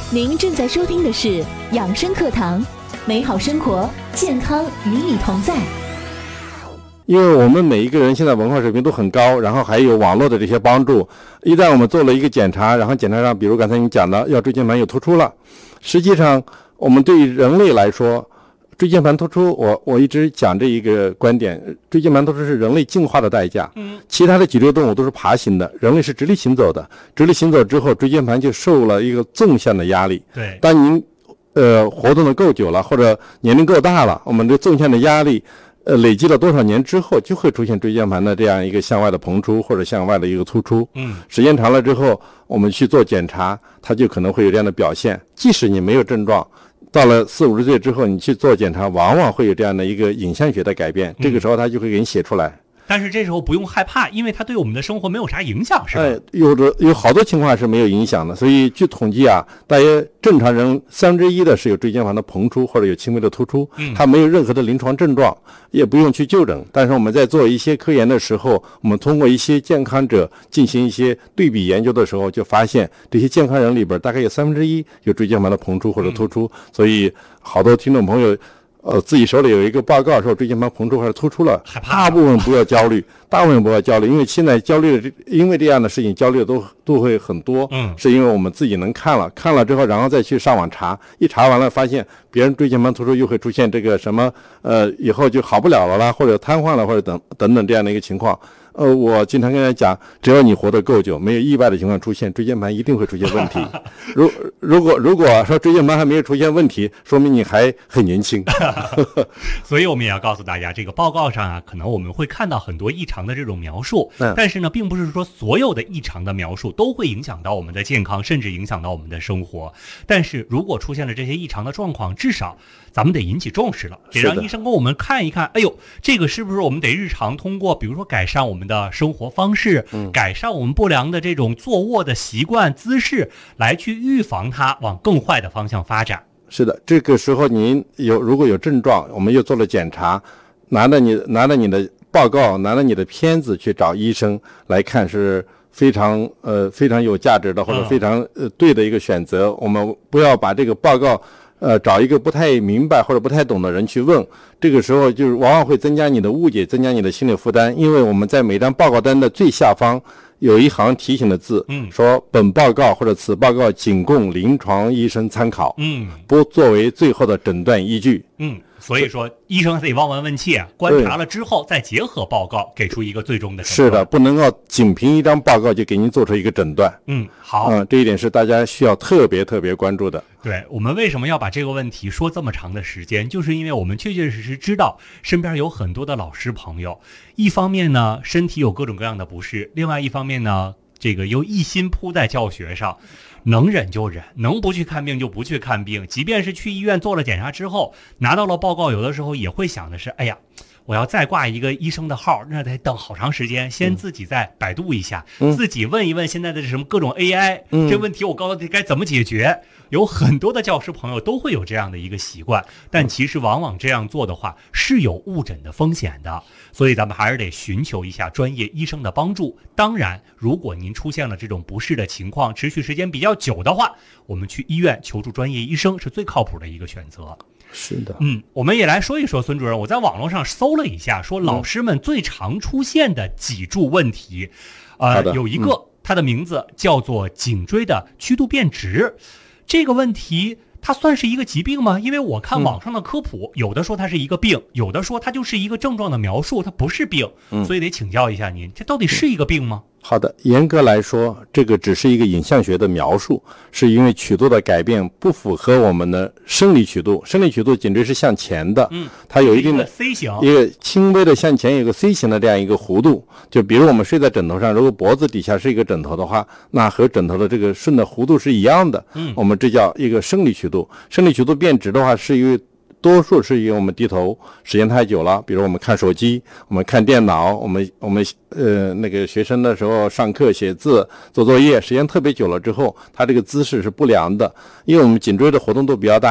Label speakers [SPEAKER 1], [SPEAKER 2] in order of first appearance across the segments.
[SPEAKER 1] 您正在收听的是养生课堂，美好生活，健康与你同在。
[SPEAKER 2] 因为我们每一个人现在文化水平都很高，然后还有网络的这些帮助，一旦我们做了一个检查，然后检查上比如刚才你讲的腰椎间盘有突出了，实际上我们对于人类来说，椎间盘突出我一直讲这一个观点，椎间盘突出是人类进化的代价。其他的脊椎动物都是爬行的，人类是直立行走的，直立行走之后椎间盘就受了一个纵向的压力。
[SPEAKER 3] 对，
[SPEAKER 2] 当您活动的够久了，或者年龄够大了，我们这纵向的压力累积了多少年之后，就会出现椎间盘的这样一个向外的膨出或者向外的一个突出。时间长了之后，我们去做检查，它就可能会有这样的表现。即使你没有症状，到了40-50岁之后，你去做检查，往往会有这样的一个影像学的改变。这个时候它就会给你写出来。
[SPEAKER 3] 但是这时候不用害怕，因为它对我们的生活没有啥影响，是吧？
[SPEAKER 2] 有好多情况是没有影响的。所以据统计啊，大约正常人1/3的是有椎间盘的膨出或者有轻微的突出，它没有任何的临床症状，也不用去就诊。但是我们在做一些科研的时候，我们通过一些健康者进行一些对比研究的时候，就发现这些健康人里边大概有1/3有椎间盘的膨出或者突出。所以好多听众朋友自己手里有一个报告说椎间盘膨出还是突出了，大部分不要焦虑，因为现在焦虑的，因为这样的事情焦虑的都会很多。是因为我们自己能看了之后，然后再去上网查，一查完了发现别人椎间盘突出又会出现这个什么以后就好不了了啦，或者瘫痪了，或者等等这样的一个情况。我经常跟人家讲，只要你活得够久，没有意外的情况出现，椎间盘一定会出现问题。如果说椎间盘还没有出现问题，说明你还很年轻。
[SPEAKER 3] 所以我们也要告诉大家，这个报告上啊，可能我们会看到很多异常的这种描述，但是呢，并不是说所有的异常的描述都会影响到我们的健康，甚至影响到我们的生活。但是如果出现了这些异常的状况，至少咱们得引起重视了，得让医生跟我们看一看，哎呦，这个是不是我们得日常通过，比如说改善我们的生活方式，改善我们不良的这种坐卧的习惯姿势，来去预防它往更坏的方向发展。
[SPEAKER 2] 是的，这个时候您如果有症状，我们又做了检查，拿着你的报告，拿着你的片子去找医生来看，是非常有价值的，或者非常对的一个选择。我们不要把这个报告找一个不太明白或者不太懂的人去问，这个时候就是往往会增加你的误解，增加你的心理负担。因为我们在每张报告单的最下方有一行提醒的字，说本报告或者此报告仅供临床医生参考，不作为最后的诊断依据。
[SPEAKER 3] 所以说医生得望闻问切，观察了之后再结合报告给出一个最终的诊断。
[SPEAKER 2] 是的，不能够仅凭一张报告就给您做出一个诊断。
[SPEAKER 3] 好，
[SPEAKER 2] 这一点是大家需要特别关注的。
[SPEAKER 3] 对，我们为什么要把这个问题说这么长的时间，就是因为我们确确实实知道身边有很多的老师朋友，一方面呢身体有各种各样的不适，另外一方面呢这个又一心扑在教学上，能忍就忍，能不去看病就不去看病。即便是去医院做了检查之后，拿到了报告，有的时候也会想的是，哎呀，我要再挂一个医生的号，那得等好长时间，先自己再百度一下，自己问一问现在的什么各种 AI，这问题我告诉你该怎么解决。有很多的教师朋友都会有这样的一个习惯，但其实往往这样做的话是有误诊的风险的，所以咱们还是得寻求一下专业医生的帮助。当然，如果您出现了这种不适的情况，持续时间比较久的话，我们去医院求助专业医生是最靠谱的一个选择。
[SPEAKER 2] 是的，
[SPEAKER 3] 我们也来说一说，孙主任，我在网络上搜了一下，说老师们最常出现的脊柱问题，有一个，它的名字叫做颈椎的曲度变直。这个问题它算是一个疾病吗？因为我看网上的科普，有的说它是一个病，有的说它就是一个症状的描述，它不是病，所以得请教一下您，这到底是一个病吗？
[SPEAKER 2] 好的，严格来说，这个只是一个影像学的描述，是因为曲度的改变不符合我们的生理曲度。生理曲度颈椎是向前的，它有一定的
[SPEAKER 3] C 型，
[SPEAKER 2] 一个轻微的向前，有个 C 型的这样一个弧度。就比如我们睡在枕头上，如果脖子底下是一个枕头的话，那和枕头的这个顺的弧度是一样的。我们这叫一个生理曲度。生理曲度变直的话，是因为多数是因为我们低头时间太久了，比如我们看手机，我们看电脑，我们那个学生的时候上课写字做作业，时间特别久了之后，他这个姿势是不良的，因为我们颈椎的活动度比较大，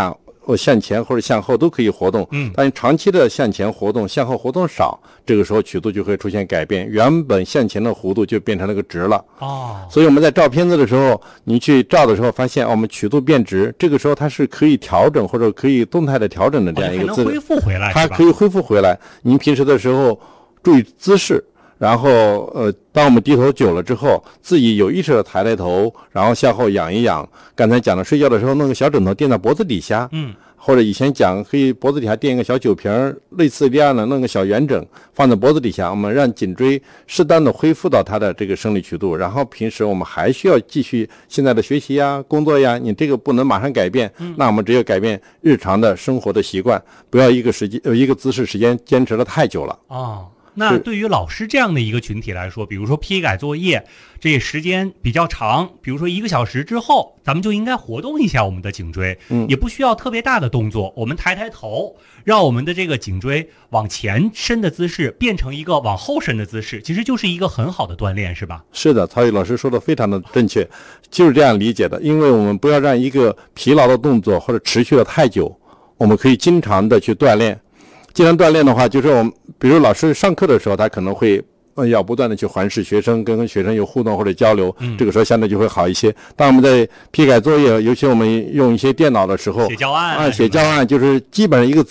[SPEAKER 2] 我向前或者向后都可以活动，但是长期的向前活动、向后活动少，这个时候曲度就会出现改变，原本向前的弧度就变成了个直了。所以我们在照片子的时候，你去照的时候发现我们曲度变直，这个时候它是可以调整或者可以动态的调整的这样一个姿势，
[SPEAKER 3] 恢复回来，
[SPEAKER 2] 它可以恢复回来。您平时的时候注意姿势。然后当我们低头久了之后，自己有意识的抬抬头，然后向后仰一仰。刚才讲了，睡觉的时候弄个小枕头垫在脖子底下，或者以前讲可以脖子底下垫一个小酒瓶，类似这样的弄个小圆枕放在脖子底下，我们让颈椎适当的恢复到它的这个生理曲度。然后平时我们还需要继续现在的学习呀、工作呀，你这个不能马上改变，那我们只有改变日常的生活的习惯，不要一个姿势时间坚持了太久了。
[SPEAKER 3] 那对于老师这样的一个群体来说，比如说批改作业，这时间比较长，比如说1个小时之后，咱们就应该活动一下我们的颈椎，也不需要特别大的动作，我们抬抬头，让我们的这个颈椎往前伸的姿势变成一个往后伸的姿势，其实就是一个很好的锻炼，是吧？是
[SPEAKER 2] 的，曹宇老师说的非常的正确，就是这样理解的。因为我们不要让一个疲劳的动作或者持续的太久，我们可以经常的去锻炼。经常锻炼的话，就是我们比如老师上课的时候，他可能会要不断的去环视学生，跟学生有互动或者交流，这个时候相对就会好一些。当我们在批改作业，尤其我们用一些电脑的时候，
[SPEAKER 3] 写教案，
[SPEAKER 2] 就是基本上一个